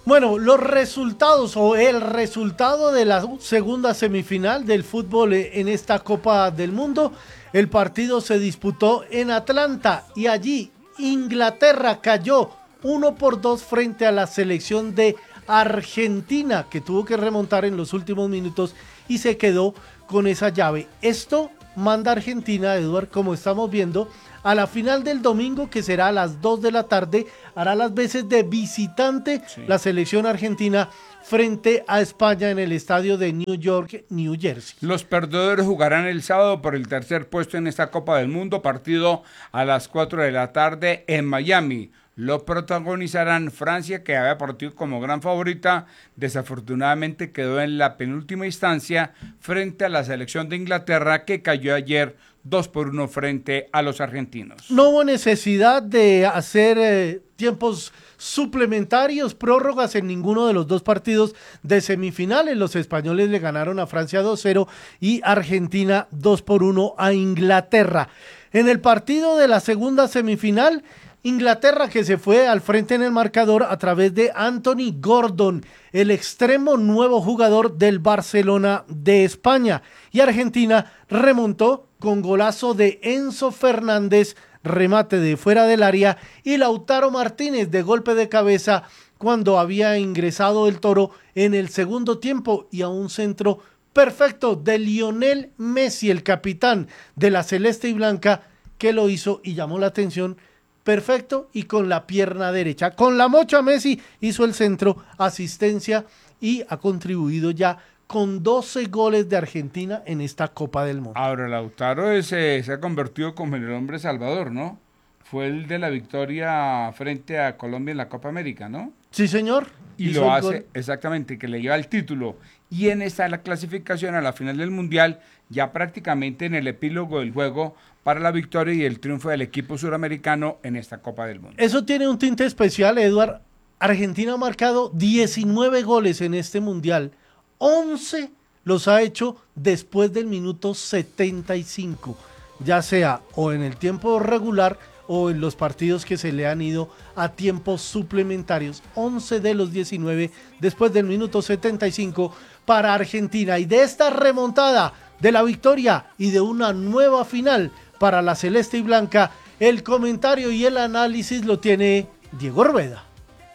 Bueno, los resultados o el resultado de la segunda semifinal del fútbol en esta Copa del Mundo. El partido se disputó en Atlanta y allí Inglaterra cayó 1-2 frente a la selección de Argentina, que tuvo que remontar en los últimos minutos y se quedó con esa llave. Esto manda a Argentina, Eduard, como estamos viendo, a la final del domingo, que será a las 2 de la tarde, hará las veces de visitante la selección argentina frente a España en el estadio de New York, New Jersey. Los perdedores jugarán el sábado por el tercer puesto en esta Copa del Mundo, partido a las 4 de la tarde en Miami. Lo protagonizarán Francia, que había partido como gran favorita, desafortunadamente quedó en la penúltima instancia frente a la selección de Inglaterra, que cayó ayer 2-1 frente a los argentinos. No hubo necesidad de hacer tiempos suplementarios, prórrogas en ninguno de los dos partidos de semifinales. Los españoles le ganaron a Francia 2-0 y Argentina 2-1 a Inglaterra. En el partido de la segunda semifinal, Inglaterra, que se fue al frente en el marcador a través de Anthony Gordon, el extremo nuevo jugador del Barcelona de España. Y Argentina remontó con golazo de Enzo Fernández, remate de fuera del área, y Lautaro Martínez de golpe de cabeza cuando había ingresado el Toro en el segundo tiempo, y a un centro perfecto de Lionel Messi, el capitán de la celeste y blanca, que lo hizo y llamó la atención. Perfecto, y con la pierna derecha. Con la mocha Messi hizo el centro, asistencia, y ha contribuido ya con 12 goles de Argentina en esta Copa del Mundo. Ahora, Lautaro se ha convertido como en el hombre salvador, ¿no? Fue el de la victoria frente a Colombia en la Copa América, ¿no? Sí, señor. Y lo hace, exactamente, que le lleva el título. Y en esta la clasificación a la final del Mundial, ya prácticamente en el epílogo del juego, para la victoria y el triunfo del equipo suramericano en esta Copa del Mundo. Eso tiene un tinte especial, Eduard. Argentina ha marcado 19 goles en este Mundial. 11 los ha hecho después del minuto 75, ya sea o en el tiempo regular o en los partidos que se le han ido a tiempos suplementarios. 11 de los 19 después del minuto 75 para Argentina. Y de esta remontada, de la victoria y de una nueva final para la celeste y blanca, el comentario y el análisis lo tiene Diego Rueda.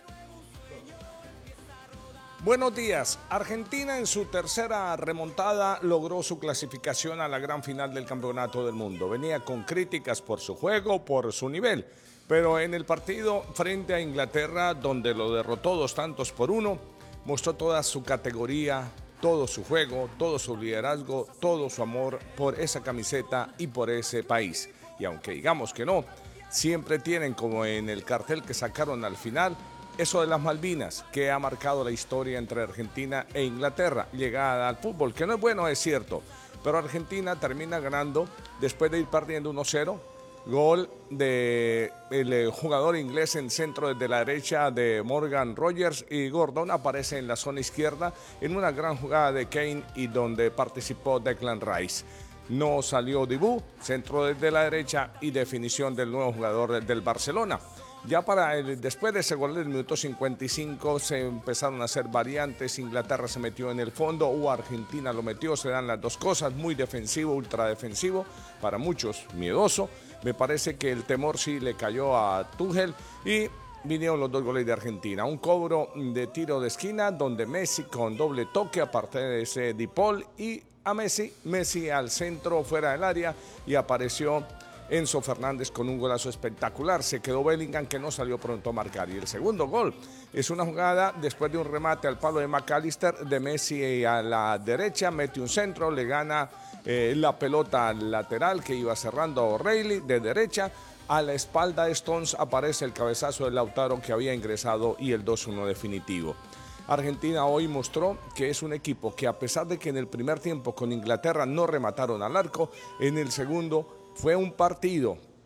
Buenos días. Argentina en su tercera remontada logró su clasificación a la gran final del Campeonato del Mundo. Venía con críticas por su juego, por su nivel, pero en el partido frente a Inglaterra, donde lo derrotó 2-1, mostró toda su categoría, todo su juego, todo su liderazgo, todo su amor por esa camiseta y por ese país. Y aunque digamos que no, siempre tienen como en el cartel que sacaron al final, eso de las Malvinas, que ha marcado la historia entre Argentina e Inglaterra, llegada al fútbol, que no es bueno, es cierto, pero Argentina termina ganando después de ir perdiendo 1-0, gol del jugador inglés en centro desde la derecha de Morgan Rogers, y Gordon aparece en la zona izquierda en una gran jugada de Kane y donde participó Declan Rice. No salió Dibú, centro desde la derecha y definición del nuevo jugador del Barcelona. Ya después de ese gol del minuto 55 se empezaron a hacer variantes. Inglaterra se metió en el fondo o Argentina lo metió, se dan las dos cosas, muy defensivo, ultradefensivo, para muchos miedoso. Me parece que el temor sí le cayó a Tuchel y vinieron los dos goles de Argentina. Un cobro de tiro de esquina donde Messi con doble toque, aparte de ese Di Paul, y a Messi al centro fuera del área, y apareció Enzo Fernández con un golazo espectacular. Se quedó Bellingham, que no salió pronto a marcar. Y el segundo gol es una jugada después de un remate al palo de McAllister, de Messi a la derecha, mete un centro, le gana la pelota al lateral que iba cerrando a O'Reilly de derecha. A la espalda de Stones aparece el cabezazo de Lautaro, que había ingresado, y el 2-1 definitivo. Argentina hoy mostró que es un equipo que, a pesar de que en el primer tiempo con Inglaterra no remataron al arco, en el segundo fue un partido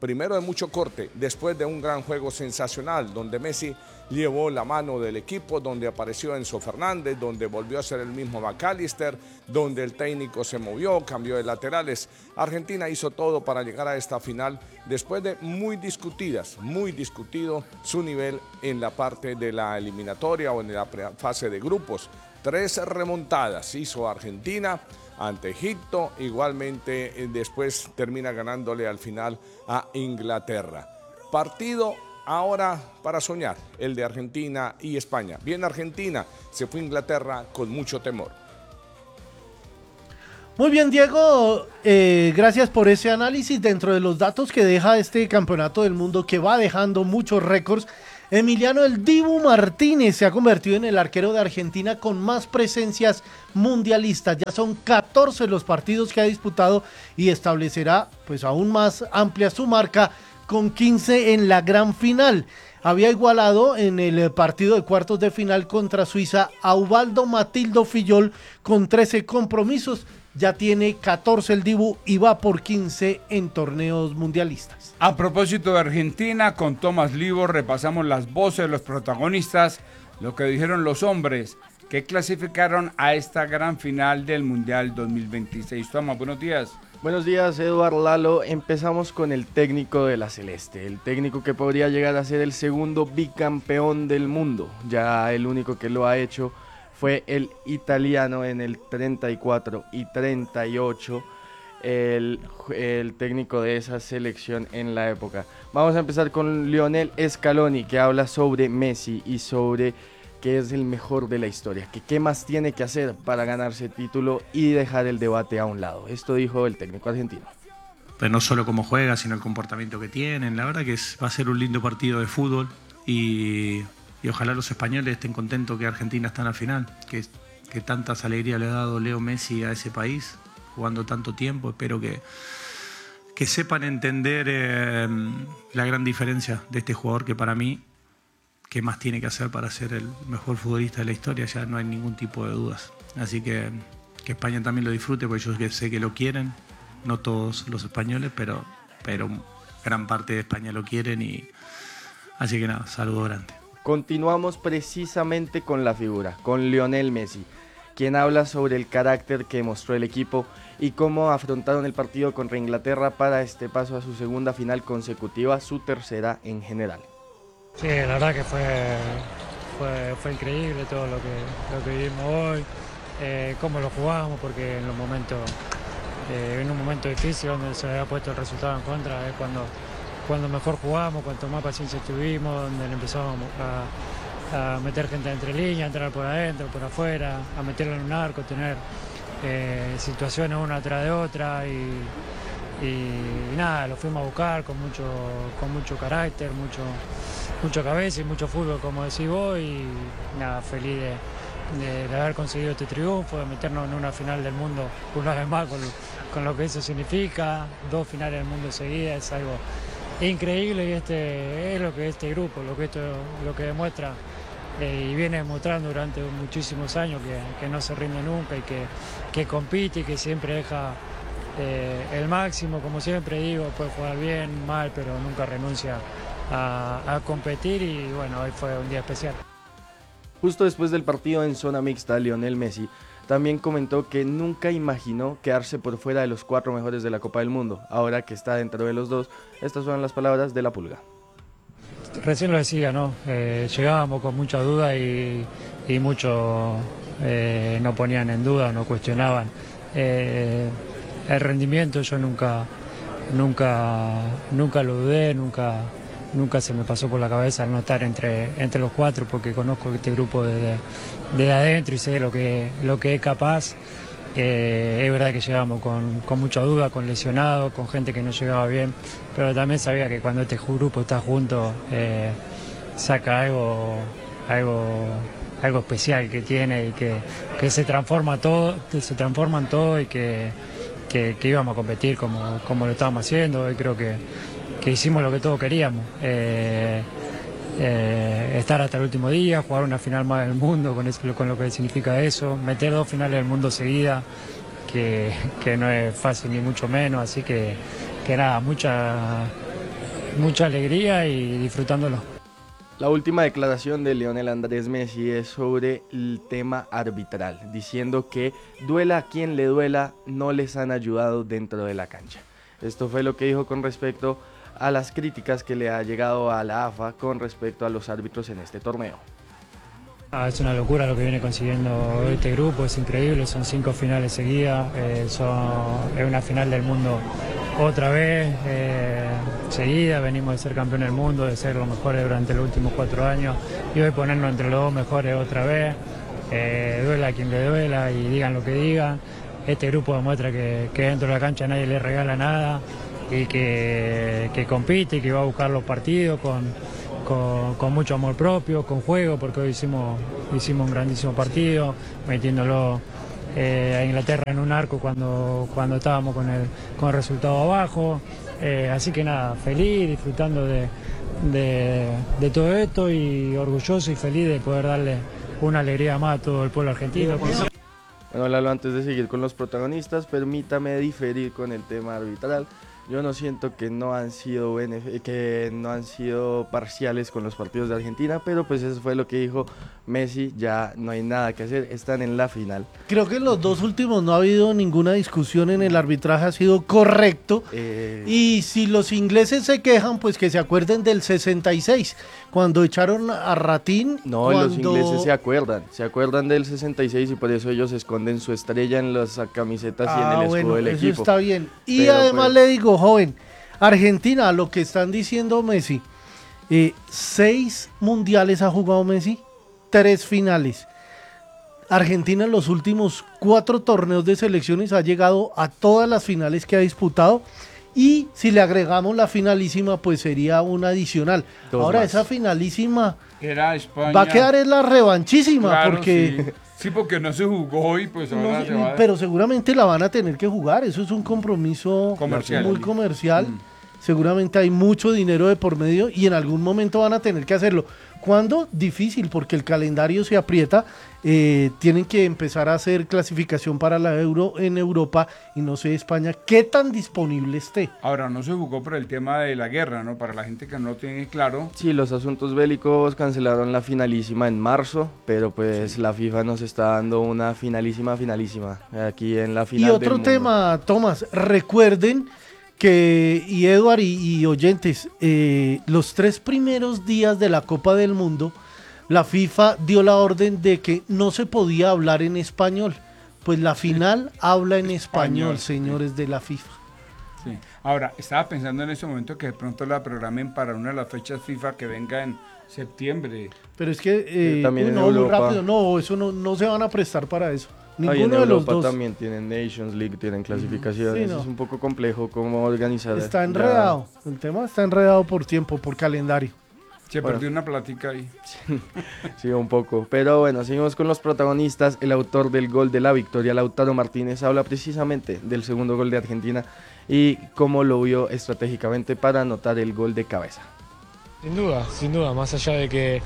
primero de mucho corte, después de un gran juego sensacional, donde Messi llevó la mano del equipo, donde apareció Enzo Fernández, donde volvió a ser el mismo McAllister, donde el técnico se movió, cambió de laterales. Argentina hizo todo para llegar a esta final después de muy discutido su nivel en la parte de la eliminatoria o en la fase de grupos. 3 remontadas hizo Argentina ante Egipto, igualmente después termina ganándole al final a Inglaterra. Partido ahora para soñar, el de Argentina y España. Bien Argentina, se fue a Inglaterra con mucho temor. Muy bien, Diego, gracias por ese análisis. Dentro de los datos que deja este campeonato del mundo, que va dejando muchos récords, Emiliano "El Dibu" Martínez se ha convertido en el arquero de Argentina con más presencias mundialistas. Ya son 14 los partidos que ha disputado y establecerá pues aún más amplia su marca con 15 en la gran final. Había igualado en el partido de cuartos de final contra Suiza a Ubaldo Matildo Fillol con 13 compromisos. Ya tiene 14 el Dibu y va por 15 en torneos mundialistas. A propósito de Argentina, con Tomás Livo repasamos las voces de los protagonistas, lo que dijeron los hombres que clasificaron a esta gran final del Mundial 2026. Tomás, buenos días. Buenos días, Eduardo, Lalo. Empezamos con el técnico de la Celeste, el técnico que podría llegar a ser el segundo bicampeón del mundo. Ya el único que lo ha hecho fue el italiano en el 34 y 38, el técnico de esa selección en la época. Vamos a empezar con Lionel Scaloni, que habla sobre Messi y sobre que es el mejor de la historia, que qué más tiene que hacer para ganarse el título y dejar el debate a un lado. Esto dijo el técnico argentino. Pero no solo cómo juega, sino el comportamiento que tienen. La verdad que va a ser un lindo partido de fútbol y ojalá los españoles estén contentos que Argentina está en la final, que tantas alegrías le ha dado Leo Messi a ese país, jugando tanto tiempo. Espero que sepan entender la gran diferencia de este jugador, que para mí, qué más tiene que hacer para ser el mejor futbolista de la historia, ya no hay ningún tipo de dudas. Así que España también lo disfrute, porque yo sé que lo quieren, no todos los españoles, pero gran parte de España lo quieren, y así que nada, saludo grande. Continuamos precisamente con la figura, con Lionel Messi, quien habla sobre el carácter que mostró el equipo y cómo afrontaron el partido contra Inglaterra para este paso a su segunda final consecutiva, su tercera en general. Sí, la verdad que fue increíble todo lo que vivimos hoy, cómo lo jugamos, porque en un momento difícil donde se había puesto el resultado en contra, es cuando mejor jugamos, cuanto más paciencia tuvimos, donde empezamos a meter gente entre líneas, entrar por adentro, por afuera, a meterlo en un arco, tener situaciones una tras de otra y nada, lo fuimos a buscar con mucho carácter, mucha cabeza y mucho fútbol, como decís vos, y nada, feliz de haber conseguido este triunfo, de meternos en una final del mundo una vez más con lo que eso significa. 2 finales del mundo seguidas es algo increíble, y es lo que este grupo, lo que demuestra y viene demostrando durante muchísimos años, que no se rinde nunca y que compite y que siempre deja el máximo. Como siempre digo, puede jugar bien, mal, pero nunca renuncia a competir, y bueno, hoy fue un día especial. Justo después del partido en zona mixta, Lionel Messi también comentó que nunca imaginó quedarse por fuera de los 4 mejores de la Copa del Mundo. Ahora que está dentro de los 2, estas son las palabras de la Pulga. Recién lo decía, ¿no? Llegábamos con mucha duda y muchos no ponían en duda, no cuestionaban el rendimiento. Yo nunca lo dudé, nunca se me pasó por la cabeza no estar entre los 4, porque conozco este grupo desde adentro y sé lo que es capaz. Es verdad que llegamos con mucha duda, con lesionados, con gente que no llegaba bien, pero también sabía que cuando este grupo está junto saca algo especial que tiene, y que se transforma todo y que íbamos a competir como lo estábamos haciendo. Y creo que hicimos lo que todos queríamos, estar hasta el último día, jugar una final más del mundo, con lo que significa eso, meter 2 finales del mundo seguidas, que no es fácil ni mucho menos. Así que nada, mucha mucha alegría y disfrutándolo. La última declaración de Lionel Andrés Messi es sobre el tema arbitral, diciendo que duela a quien le duela, no les han ayudado dentro de la cancha. Esto fue lo que dijo con respecto a las críticas que le ha llegado a la AFA con respecto a los árbitros en este torneo. Es una locura lo que viene consiguiendo este grupo, es increíble, son 5 finales seguidas, es una final del mundo otra vez seguida, venimos de ser campeón del mundo, de ser los mejores durante los últimos 4 años y hoy ponernos entre los 2 mejores otra vez, duela a quien le duela y digan lo que digan, este grupo demuestra que dentro de la cancha nadie le regala nada y que compite y que va a buscar los partidos con mucho amor propio, con juego, porque hoy hicimos un grandísimo partido, metiéndolo a Inglaterra en un arco cuando estábamos con el resultado abajo. Así que nada, feliz, disfrutando de todo esto y orgulloso y feliz de poder darle una alegría más a todo el pueblo argentino. Bueno, Lalo, antes de seguir con los protagonistas, permítame diferir con el tema arbitral. Yo no siento que no han sido parciales con los partidos de Argentina, pero pues eso fue lo que dijo Messi, ya no hay nada que hacer, están en la final. Creo que en los 2 últimos no ha habido ninguna discusión en el arbitraje, ha sido correcto. Y si los ingleses se quejan, pues que se acuerden del 66, cuando echaron a Ratín. No, los ingleses se acuerdan del 66 y por eso ellos esconden su estrella en las camisetas y en el escudo del equipo. Eso está bien. Y pero, además le digo, joven, Argentina, lo que están diciendo Messi, 6 mundiales ha jugado Messi, 3 finales. Argentina en los últimos 4 torneos de selecciones ha llegado a todas las finales que ha disputado y si le agregamos la finalísima pues sería una adicional. Ahora más. Esa finalísima era España. Va a quedar en la revanchísima, claro, porque... Sí, porque no se jugó y pues ahora no, se va. Pero seguramente la van a tener que jugar, eso es un compromiso muy comercial. Seguramente hay mucho dinero de por medio y en algún momento van a tener que hacerlo. ¿Cuándo? Difícil, porque el calendario se aprieta. Tienen que empezar a hacer clasificación para la Euro en Europa y no sé España qué tan disponible esté. Ahora, no se jugó por el tema de la guerra, ¿no? Para la gente que no lo tiene claro. Sí, los asuntos bélicos cancelaron la finalísima en marzo, pero pues sí, la FIFA nos está dando una finalísima aquí en la final. Y otro tema, Tomás, recuerden que, y Eduard y oyentes, los 3 primeros días de la Copa del Mundo, la FIFA dio la orden de que no se podía hablar en español. Pues la final habla en español, señores de la FIFA. Sí. Ahora, estaba pensando en ese momento que de pronto la programen para una de las fechas FIFA que venga en septiembre. Pero es que también en muy Europa. rápido, no, eso no se van a prestar para eso. Ninguno en de los Europa dos. También tienen Nations League, tienen clasificaciones, sí, no. Es un poco complejo cómo organizar. Está enredado, el tema está enredado por tiempo, por calendario. Se perdió una plática ahí. Sí, un poco. Pero bueno, seguimos con los protagonistas. El autor del gol de la victoria, Lautaro Martínez, habla precisamente del segundo gol de Argentina y cómo lo vio estratégicamente para anotar el gol de cabeza. Sin duda, más allá de que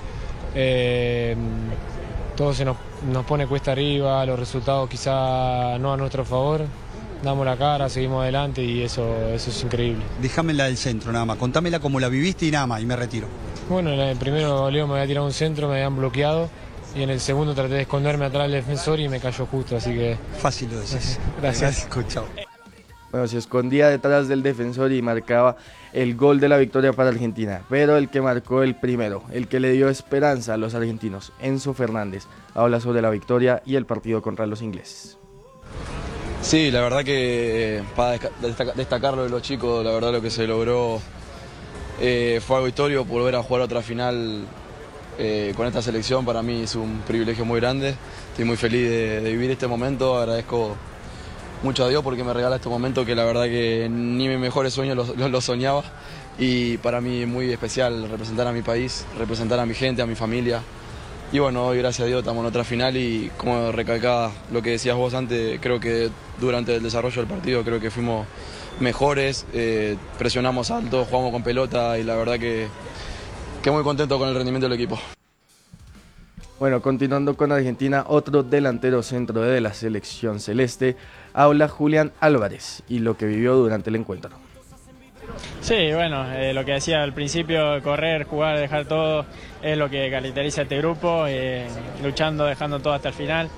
todo se nos pone cuesta arriba, los resultados quizá no a nuestro favor, damos la cara, seguimos adelante y eso es increíble. Déjamela del centro nada más, contámela como la viviste y nada más, y me retiro. Bueno, en el primero Leo me había tirado un centro, me habían bloqueado y en el segundo traté de esconderme atrás del defensor y me cayó justo, así que... Fácil lo decís. Gracias. Chao. Bueno, se escondía detrás del defensor y marcaba el gol de la victoria para Argentina, pero el que marcó el primero, el que le dio esperanza a los argentinos, Enzo Fernández, habla sobre la victoria y el partido contra los ingleses. Sí, la verdad que para destacarlo de los chicos, la verdad lo que se logró fue algo histórico, volver a jugar otra final con esta selección para mí es un privilegio muy grande, estoy muy feliz de vivir este momento, agradezco mucho a Dios porque me regala este momento que la verdad que ni mis mejores sueños lo soñaba y para mí es muy especial representar a mi país, representar a mi gente, a mi familia. Y bueno, hoy gracias a Dios estamos en otra final y como recalcaba lo que decías vos antes, creo que durante el desarrollo del partido creo que fuimos mejores, presionamos alto, jugamos con pelota y la verdad que muy contento con el rendimiento del equipo. Bueno, continuando con Argentina, otro delantero centro de la selección celeste, habla Julián Álvarez y lo que vivió durante el encuentro. Sí, bueno, lo que decía al principio, correr, jugar, dejar todo, es lo que caracteriza a este grupo, luchando, dejando todo hasta el final.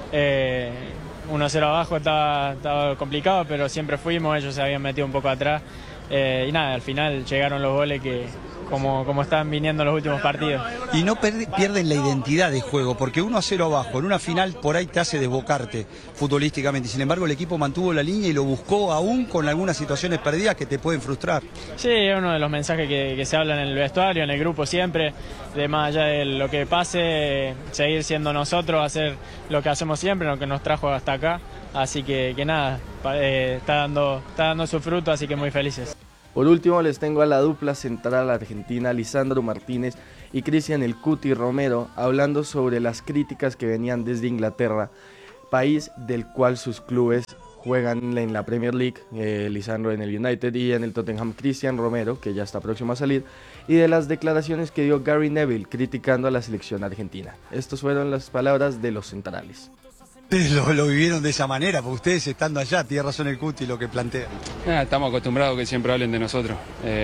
1-0 abajo estaba complicado, pero siempre fuimos, ellos se habían metido un poco atrás. Y nada, al final llegaron los goles que como están viniendo los últimos partidos. Y no pierden la identidad de juego, porque 1-0 abajo, en una final por ahí te hace desbocarte futbolísticamente. Sin embargo, el equipo mantuvo la línea y lo buscó aún con algunas situaciones perdidas que te pueden frustrar. Sí, es uno de los mensajes que se hablan en el vestuario, en el grupo siempre, de más allá de lo que pase, seguir siendo nosotros, hacer lo que hacemos siempre, lo que nos trajo hasta acá. Así que nada, está dando su fruto, así que muy felices. Por último les tengo a la dupla central argentina Lisandro Martínez y Cristian El Cuti Romero hablando sobre las críticas que venían desde Inglaterra, país del cual sus clubes juegan en la Premier League, Lisandro en el United y en el Tottenham Cristian Romero, que ya está próximo a salir, y de las declaraciones que dio Gary Neville criticando a la selección argentina. Estas fueron las palabras de los centrales. Lo vivieron de esa manera, porque ustedes estando allá, tiene razón el Cuti lo que plantean. Estamos acostumbrados a que siempre hablen de nosotros.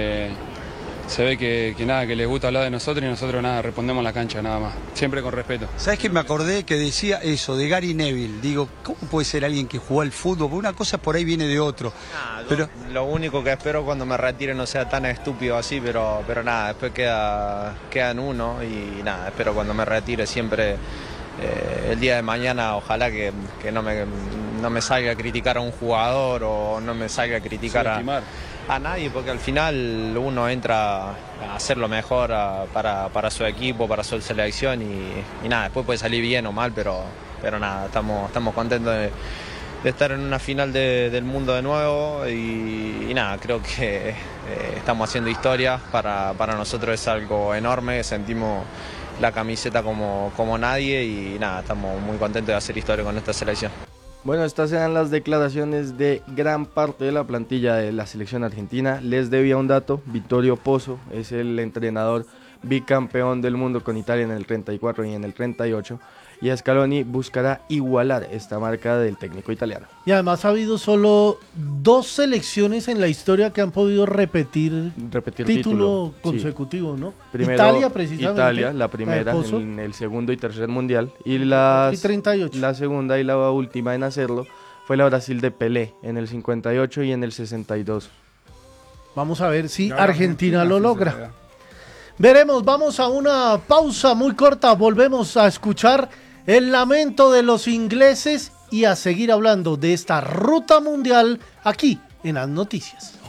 Se ve que les gusta hablar de nosotros y nosotros respondemos en la cancha nada más, siempre con respeto. ¿Sabes qué? Me acordé que decía eso, de Gary Neville. Digo, ¿cómo puede ser alguien que jugó al fútbol? Porque una cosa por ahí viene de otro. Pero lo único que espero cuando me retire no sea tan estúpido así, pero nada, después queda en uno y nada, espero cuando me retire siempre... el día de mañana ojalá que no me salga a criticar a un jugador o no me salga a criticar a nadie, porque al final uno entra a hacer lo mejor para su equipo, para su selección y nada, después puede salir bien o mal, pero nada, estamos contentos de estar en una final del mundo de nuevo y nada, creo que estamos haciendo historia, para nosotros es algo enorme, sentimos la camiseta como nadie y nada, estamos muy contentos de hacer historia con esta selección. Bueno, estas eran las declaraciones de gran parte de la plantilla de la selección argentina. Les debía un dato, Vittorio Pozzo es el entrenador bicampeón del mundo con Italia en el 34 y en el 38, y Scaloni buscará igualar esta marca del técnico italiano. Y además ha habido solo 2 selecciones en la historia que han podido repetir título consecutivo, sí. ¿No? Primero, Italia, precisamente. Italia, la primera en el segundo y tercer mundial, y 38. La segunda y la última en hacerlo fue la Brasil de Pelé en el 58 y en el 62. Vamos a ver si Argentina lo logra. Veremos, vamos a una pausa muy corta, volvemos a escuchar el lamento de los ingleses y a seguir hablando de esta ruta mundial aquí en las noticias.